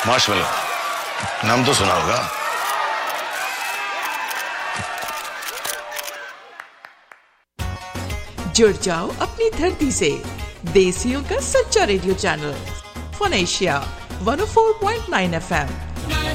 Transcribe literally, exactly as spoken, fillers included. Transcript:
Marshmallow, नाम तो सुना होगा। जुड़ जाओ अपनी धरती से, देसियों का सच्चा radio channel fun Asia one O four point nine F M.